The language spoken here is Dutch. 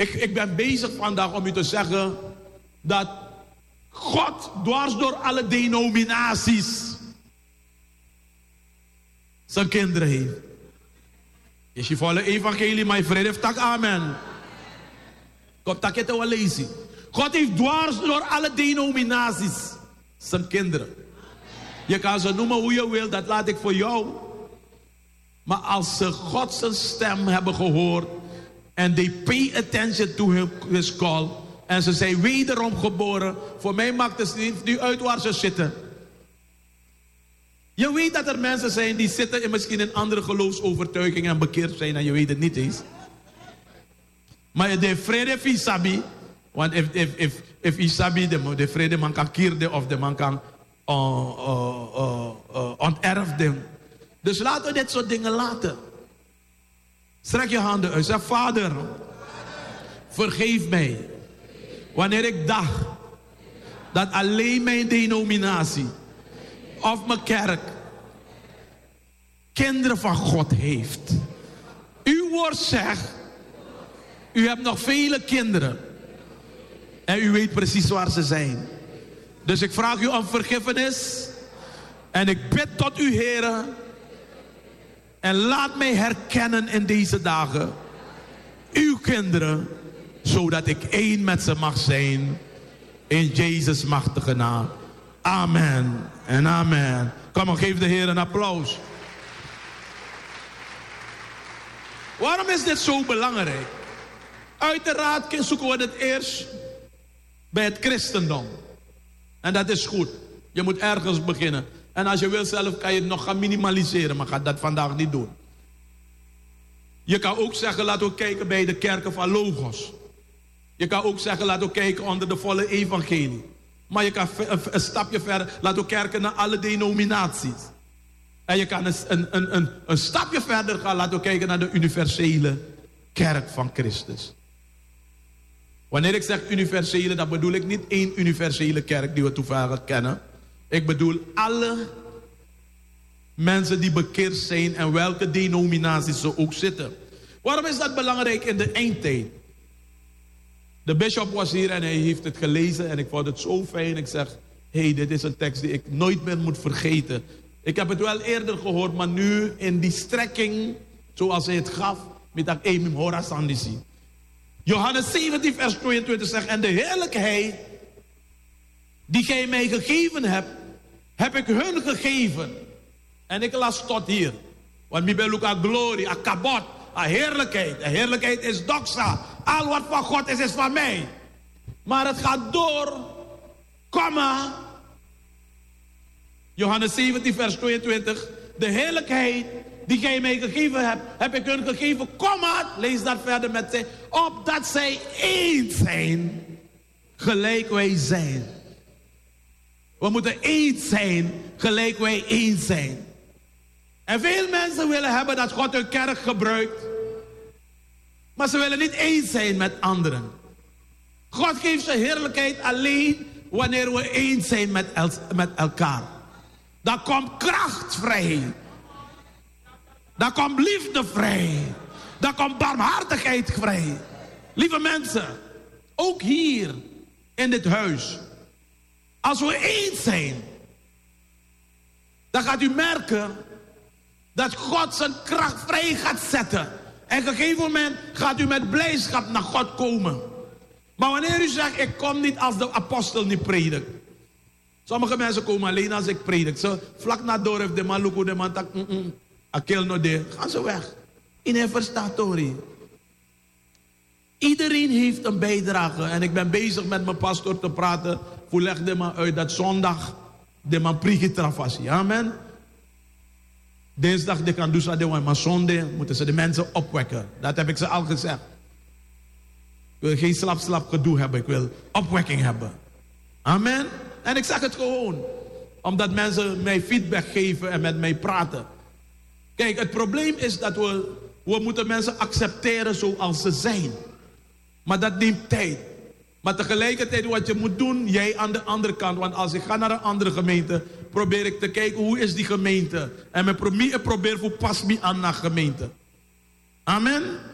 Ik ben bezig vandaag om u te zeggen dat God dwars door alle denominaties zijn kinderen heeft. Is je volle evangelie, mijn vriend? Tak amen. Kom, tak het wel lezen. God heeft dwars door alle denominaties zijn kinderen. Je kan ze noemen hoe je wil, dat laat ik voor jou. Maar als ze God zijn stem hebben gehoord en they pay attention to his call en ze zijn wederom geboren, voor mij maakt het niet uit waar ze zitten. Je weet dat er mensen zijn die zitten in misschien een andere geloofsovertuiging en bekeerd zijn en je weet het niet eens. Maar de vrede is isabi, want if isabi de vrede man kan kierde of de man kan onterfden. Dus laten we dit soort dingen laten. Strek je handen uit. Zeg, Vader, vergeef mij. Wanneer ik dacht dat alleen mijn denominatie of mijn kerk kinderen van God heeft. Uw woord zegt, u hebt nog vele kinderen. En u weet precies waar ze zijn. Dus ik vraag u om vergiffenis. En ik bid tot u, Heere. En laat mij herkennen in deze dagen uw kinderen, zodat ik één met ze mag zijn. In Jezus' machtige naam. Amen en amen. Kom maar, geef de Heer een applaus. Waarom is dit zo belangrijk? Uiteraard zoeken we het eerst bij het christendom. En dat is goed. Je moet ergens beginnen. En als je wil zelf kan je het nog gaan minimaliseren. Maar ga dat vandaag niet doen. Je kan ook zeggen, laten we kijken bij de kerken van Logos. Je kan ook zeggen, laten we kijken onder de volle evangelie. Maar je kan een stapje verder, laten we kijken naar alle denominaties. En je kan een stapje verder gaan, laten we kijken naar de universele kerk van Christus. Wanneer ik zeg universele, dan bedoel ik niet één universele kerk die we toevallig kennen. Ik bedoel alle mensen die bekeerd zijn en welke denominaties ze ook zitten. Waarom is dat belangrijk in de eindtijd? De bisschop was hier en hij heeft het gelezen en ik vond het zo fijn. Ik zeg, dit is een tekst die ik nooit meer moet vergeten. Ik heb het wel eerder gehoord, maar nu in die strekking, zoals hij het gaf, met dat Emim Horasandisi. Johannes 17 vers 22 zegt, en de heerlijkheid die gij mij gegeven hebt, heb ik hun gegeven. En ik las tot hier. Want mi ben a glorie, a kabot, a heerlijkheid. A heerlijkheid is doxa. Al wat van God is van mij. Maar het gaat door, komma. Johannes 17 vers 22. De heerlijkheid die gij mij gegeven hebt, heb ik hun gegeven, komma. Lees dat verder met zij. Opdat zij één zijn, gelijk wij zijn. We moeten één zijn, gelijk wij één zijn. En veel mensen willen hebben dat God hun kerk gebruikt. Maar ze willen niet eens zijn met anderen. God geeft zijn heerlijkheid alleen wanneer we eens zijn met elkaar. Dan komt kracht vrij. Dan komt liefde vrij. Dan komt barmhartigheid vrij. Lieve mensen, ook hier in dit huis. Als we eens zijn, dan gaat u merken dat God zijn kracht vrij gaat zetten. En op een gegeven moment gaat u met blijdschap naar God komen. Maar wanneer u zegt, ik kom niet als de apostel niet predikt. Sommige mensen komen alleen als ik predik. Zo, vlak na door heeft de man luku de man tak, akil no de. Gaan ze weg. In een verstatorie. Iedereen heeft een bijdrage. En ik ben bezig met mijn pastor te praten. Leg de man uit dat zondag de man priegitrafassie. Amen. Dinsdag de kan doen de man, maar zondag moeten ze de mensen opwekken. Dat heb ik ze al gezegd. Ik wil geen slap gedoe hebben. Ik wil opwekking hebben. Amen. En ik zeg het gewoon. Omdat mensen mij feedback geven en met mij praten. Kijk, het probleem is dat we moeten mensen accepteren zoals ze zijn. Maar dat neemt tijd. Maar tegelijkertijd wat je moet doen, jij aan de andere kant. Want als ik ga naar een andere gemeente, probeer ik te kijken hoe is die gemeente. En ik probeer voor pas me aan naar gemeente. Amen.